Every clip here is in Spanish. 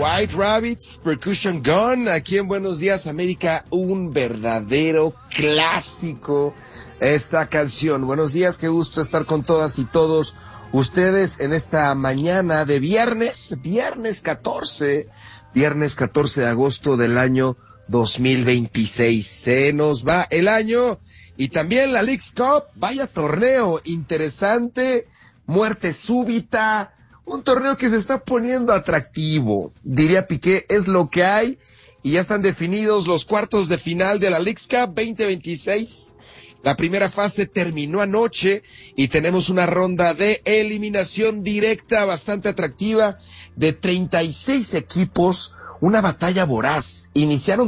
White Rabbits, Percussion Gun, aquí en Buenos Días América, un verdadero clásico esta canción. Buenos días, qué gusto estar con todas y todos ustedes en esta mañana de viernes 14 de agosto del año 2026. Se nos va el año y también la Leagues Cup, vaya torneo interesante, muerte súbita, un torneo que se está poniendo atractivo. Diría Piqué, es lo que hay, y ya están definidos los cuartos de final de la Leagues Cup 2026. La primera fase terminó anoche y tenemos una ronda de eliminación directa bastante atractiva de 36 equipos, una batalla voraz. Iniciaron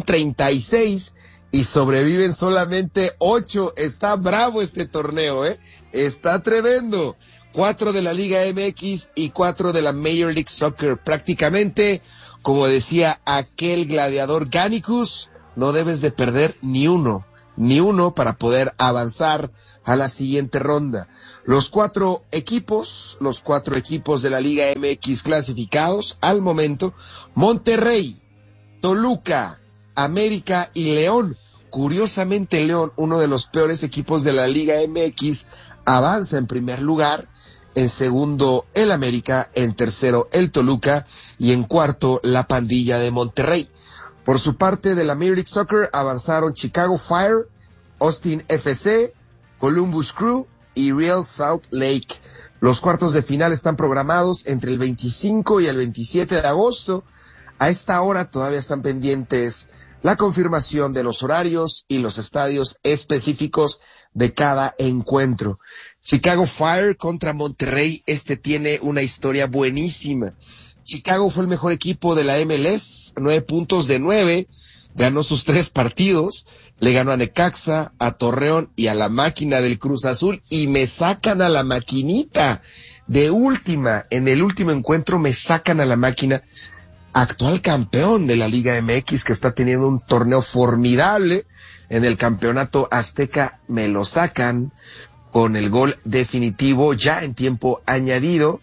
36 y sobreviven solamente 8. Está bravo este torneo, está tremendo. 4 de la Liga MX y 4 de la Major League Soccer. Prácticamente, como decía aquel gladiador Gannicus, no debes de perder ni uno para poder avanzar a la siguiente ronda. Los cuatro equipos de la Liga MX clasificados al momento: Monterrey, Toluca, América y León. Curiosamente, León, uno de los peores equipos de la Liga MX, avanza en primer lugar. En segundo, el América. En tercero, el Toluca. Y en cuarto, la pandilla de Monterrey. Por su parte, de la Major League Soccer avanzaron Chicago Fire, Austin FC, Columbus Crew y Real Salt Lake. Los cuartos de final están programados entre el 25 y el 27 de agosto. A esta hora todavía están pendientes la confirmación de los horarios y los estadios específicos de cada encuentro. Chicago Fire contra Monterrey, tiene una historia buenísima. Chicago fue el mejor equipo de la MLS, 9 puntos de 9, ganó sus 3 partidos, le ganó a Necaxa, a Torreón y a la máquina del Cruz Azul, y me sacan a la maquinita de última. En el último encuentro me sacan a la máquina, actual campeón de la Liga MX, que está teniendo un torneo formidable. En el campeonato azteca me lo sacan con el gol definitivo ya en tiempo añadido,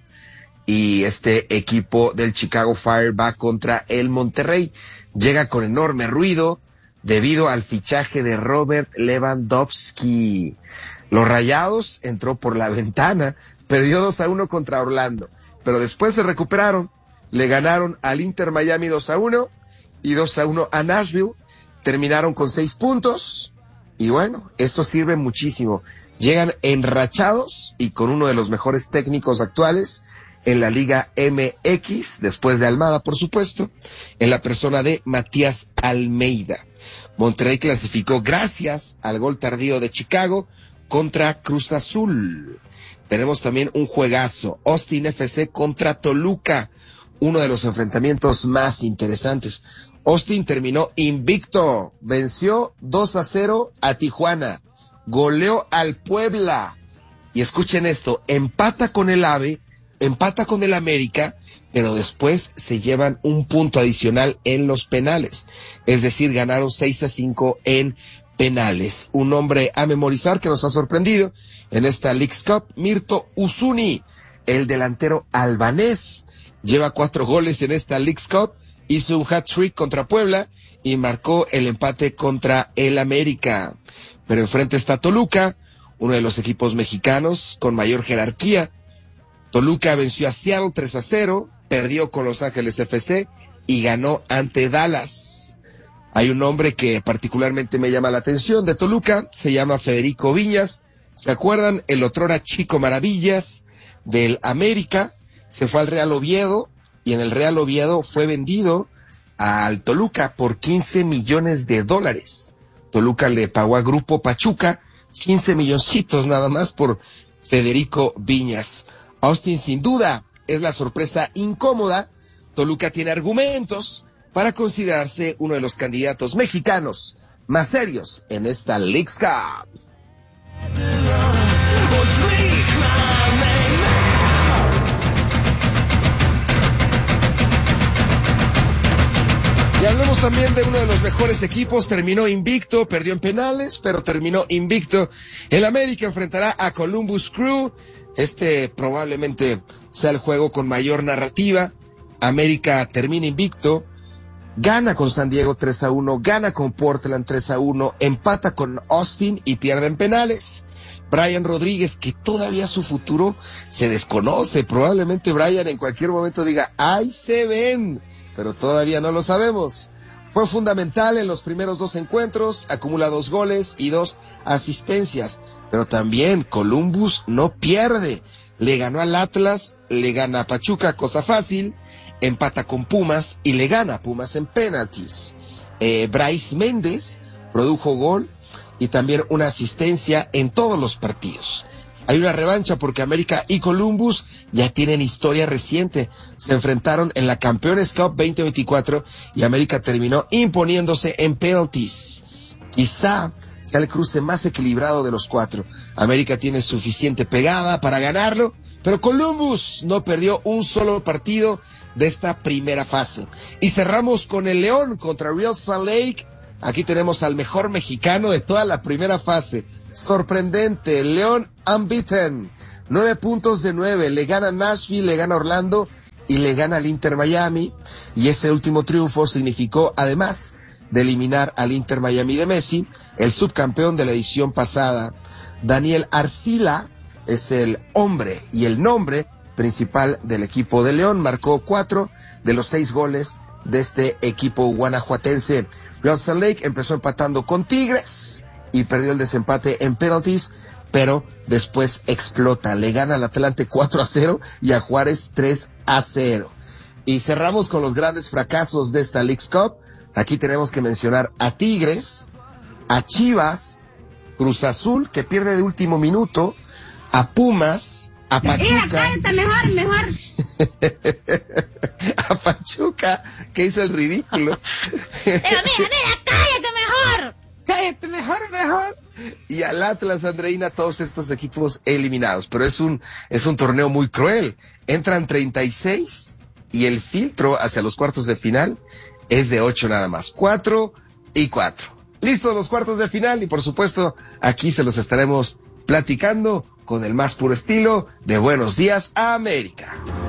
y este equipo del Chicago Fire va contra el Monterrey. Llega con enorme ruido debido al fichaje de Robert Lewandowski. Los Rayados entró por la ventana, perdió 2-1 contra Orlando, pero después se recuperaron, le ganaron al Inter Miami 2-1 y 2-1 a Nashville, terminaron con 6 puntos, y bueno, esto sirve muchísimo. Llegan enrachados y con uno de los mejores técnicos actuales en la Liga MX, después de Almada, por supuesto, en la persona de Matías Almeida. Monterrey clasificó gracias al gol tardío de Chicago contra Cruz Azul. Tenemos también un juegazo, Austin FC contra Toluca, uno de los enfrentamientos más interesantes. Austin terminó invicto, venció 2-0 a Tijuana, goleó al Puebla, y escuchen esto, empata con el AVE, empata con el América, pero después se llevan un punto adicional en los penales. Es decir, ganaron 6-5 en penales. Un nombre a memorizar que nos ha sorprendido en esta Leagues Cup: Mirto Uzuni, el delantero albanés. Lleva 4 goles en esta Leagues Cup, hizo un hat-trick contra Puebla y marcó el empate contra el América. Pero enfrente está Toluca, uno de los equipos mexicanos con mayor jerarquía. Toluca venció a Seattle 3-0, perdió con Los Ángeles FC y ganó ante Dallas. Hay un nombre que particularmente me llama la atención de Toluca, se llama Federico Viñas. ¿Se acuerdan? El otrora Chico Maravillas del América se fue al Real Oviedo, y en el Real Oviedo fue vendido al Toluca por $15 millones. Toluca le pagó a Grupo Pachuca 15 milloncitos nada más por Federico Viñas. Austin sin duda es la sorpresa incómoda. Toluca tiene argumentos para considerarse uno de los candidatos mexicanos más serios en esta Leagues Cup. Y hablemos también de uno de los mejores equipos, terminó invicto, perdió en penales, pero terminó invicto. El América enfrentará a Columbus Crew. Probablemente sea el juego con mayor narrativa. América termina invicto, gana con San Diego 3-1, gana con Portland 3-1, empata con Austin y pierde en penales. Brian Rodríguez, que todavía su futuro se desconoce, probablemente Brian en cualquier momento diga, ¡ay, se ven! Pero todavía no lo sabemos. Fue fundamental en los primeros 2 encuentros, acumula 2 goles y 2 asistencias, pero también Columbus no pierde. Le ganó al Atlas, le gana a Pachuca, cosa fácil, empata con Pumas y le gana a Pumas en penaltis. Brais Méndez produjo gol y también una asistencia en todos los partidos. Hay una revancha porque América y Columbus ya tienen historia reciente. Se enfrentaron en la Campeones Cup 2024 y América terminó imponiéndose en penaltis. Quizá sea el cruce más equilibrado de los 4. América tiene suficiente pegada para ganarlo, pero Columbus no perdió un solo partido de esta primera fase. Y cerramos con el León contra Real Salt Lake. Aquí tenemos al mejor mexicano de toda la primera fase. Sorprendente, León unbeaten. 9 puntos de 9. Le gana a Nashville, le gana a Orlando y le gana al Inter Miami. Y ese último triunfo significó, además de eliminar al Inter Miami de Messi, el subcampeón de la edición pasada. Daniel Arcila es el hombre y el nombre principal del equipo de León. Marcó 4 de los 6 goles de este equipo guanajuatense. Real Salt Lake empezó empatando con Tigres y perdió el desempate en penalties, pero después explota. Le gana al Atlante 4-0 y a Juárez 3-0. Y cerramos con los grandes fracasos de esta Leagues Cup. Aquí tenemos que mencionar a Tigres, a Chivas, Cruz Azul, que pierde de último minuto, a Pumas, a Pachuca. Cállate, mejor. A Pachuca, que hizo el ridículo. Pero mira, Cállate mejor. Y al Atlas, Andreina, todos estos equipos eliminados. Pero es un torneo muy cruel. Entran 36 y el filtro hacia los cuartos de final es de 8 nada más. 4 y 4. Listos los cuartos de final y por supuesto aquí se los estaremos platicando con el más puro estilo de Buenos Días América.